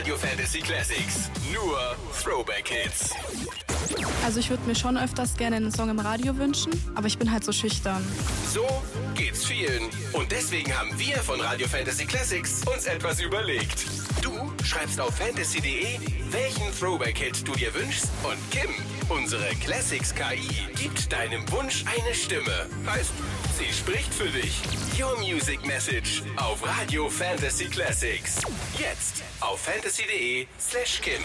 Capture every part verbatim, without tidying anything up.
Radio Fantasy Classics. Nur Throwback Hits. Also ich würde mir schon öfters gerne einen Song im Radio wünschen, aber ich bin halt so schüchtern. So geht's vielen. Und deswegen haben wir von Radio Fantasy Classics uns etwas überlegt. Du schreibst auf fantasy punkt de, welchen Throwback-Hit du dir wünschst, und Kim, unsere Classics-K I, gibt deinem Wunsch eine Stimme. Heißt, sie spricht für dich. Your Music Message auf Radio Fantasy Classics. Jetzt auf fantasy punkt de slash Kim.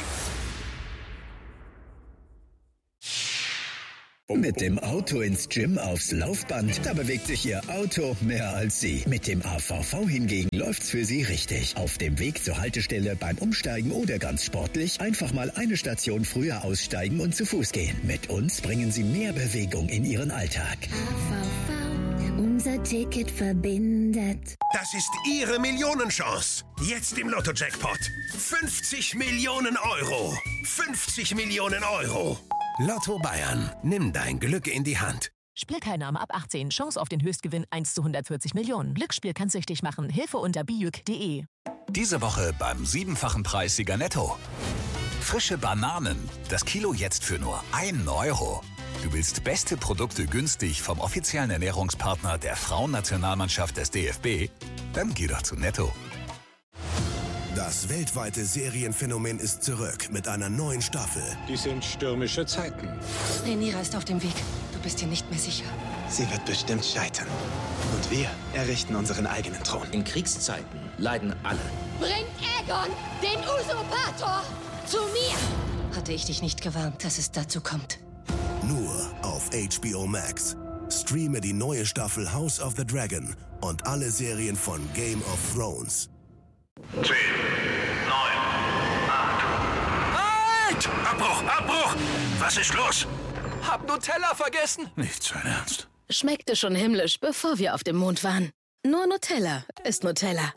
Mit dem Auto ins Gym aufs Laufband, da bewegt sich Ihr Auto mehr als Sie. Mit dem A V V hingegen läuft's für Sie richtig. Auf dem Weg zur Haltestelle, beim Umsteigen oder ganz sportlich, einfach mal eine Station früher aussteigen und zu Fuß gehen. Mit uns bringen Sie mehr Bewegung in Ihren Alltag. A V V, unser Ticket verbindet. Das ist Ihre Millionenchance. Jetzt im Lotto-Jackpot. fünfzig Millionen Euro. fünfzig Millionen Euro. Lotto Bayern. Nimm dein Glück in die Hand. Spielteilnahme ab achtzehn. Chance auf den Höchstgewinn eins zu hundertvierzig Millionen. Glücksspiel kann süchtig machen. Hilfe unter bijuk punkt de. Diese Woche beim siebenfachen Preissieger Netto. Frische Bananen. Das Kilo jetzt für nur einen Euro. Du willst beste Produkte günstig vom offiziellen Ernährungspartner der Frauennationalmannschaft des D F B? Dann geh doch zu Netto. Das weltweite Serienphänomen ist zurück mit einer neuen Staffel. Die sind stürmische Zeiten. Rhaenyra ist auf dem Weg. Du bist dir nicht mehr sicher. Sie wird bestimmt scheitern. Und wir errichten unseren eigenen Thron. In Kriegszeiten leiden alle. Bringt Aegon, den Usurpator, zu mir! Hatte ich dich nicht gewarnt, dass es dazu kommt? Nur auf H B O Max. Streame die neue Staffel House of the Dragon und alle Serien von Game of Thrones. zehn, neun, acht. Halt! Abbruch, Abbruch! Was ist los? Hab Nutella vergessen. Nicht sein Ernst. Schmeckte schon himmlisch, bevor wir auf dem Mond waren. Nur Nutella ist Nutella.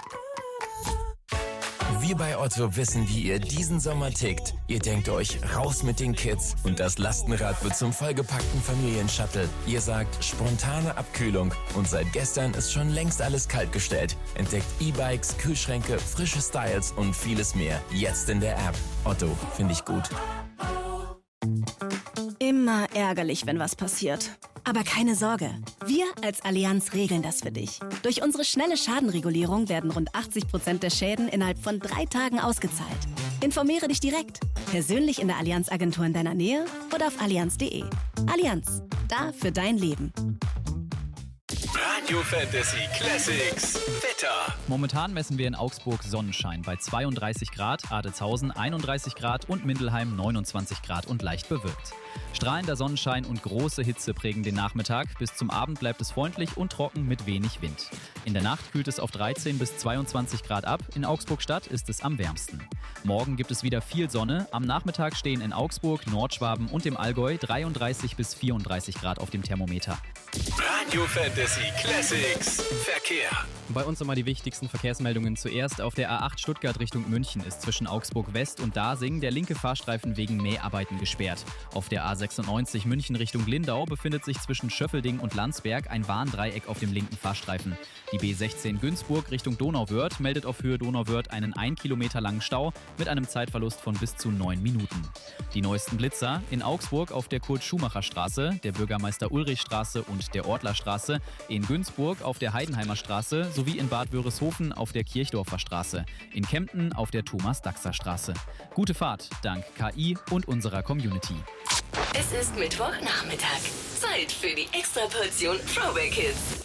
Wir bei Otto wissen, wie ihr diesen Sommer tickt. Ihr denkt euch, raus mit den Kids und das Lastenrad wird zum vollgepackten Familienshuttle. Ihr sagt, spontane Abkühlung und seit gestern ist schon längst alles kaltgestellt. Entdeckt E-Bikes, Kühlschränke, frische Styles und vieles mehr. Jetzt in der App. Otto, finde ich gut. Immer ärgerlich, wenn was passiert. Aber keine Sorge, wir als Allianz regeln das für dich. Durch unsere schnelle Schadenregulierung werden rund achtzig Prozent der Schäden innerhalb von drei Tagen ausgezahlt. Informiere dich direkt, persönlich in der Allianz-Agentur in deiner Nähe oder auf allianz punkt de. Allianz, da für dein Leben. Radio Fantasy Classics Wetter. Momentan messen wir in Augsburg Sonnenschein bei zweiunddreißig Grad, Adetshausen einunddreißig Grad und Mindelheim neunundzwanzig Grad und leicht bewölkt. Strahlender Sonnenschein und große Hitze prägen den Nachmittag. Bis zum Abend bleibt es freundlich und trocken mit wenig Wind. In der Nacht kühlt es auf dreizehn bis zweiundzwanzig Grad ab. In Augsburg-Stadt ist es am wärmsten. Morgen gibt es wieder viel Sonne. Am Nachmittag stehen in Augsburg, Nordschwaben und dem Allgäu dreiunddreißig bis vierunddreißig Grad auf dem Thermometer. Radio Fantasy Classics Verkehr. Bei uns nochmal die wichtigsten Verkehrsmeldungen. Zuerst auf der A acht Stuttgart Richtung München ist zwischen Augsburg West und Dasing der linke Fahrstreifen wegen Mäharbeiten gesperrt. Auf der A sechsundneunzig München Richtung Lindau befindet sich zwischen Schöffelding und Landsberg ein Warndreieck auf dem linken Fahrstreifen. Die B sechzehn Günzburg Richtung Donauwörth meldet auf Höhe Donauwörth einen ein Kilometer langen Stau mit einem Zeitverlust von bis zu neun Minuten. Die neuesten Blitzer in Augsburg auf der Kurt-Schumacher-Straße, der Bürgermeister-Ulrich-Straße und der Ortlerstraße, in Günzburg auf der Heidenheimer Straße sowie in Bad Wörishofen auf der Kirchdorfer Straße, in Kempten auf der Thomas-Daxer-Straße. Gute Fahrt dank K I und unserer Community. Es ist Mittwochnachmittag. Zeit für die Extraportion Throwback Hits.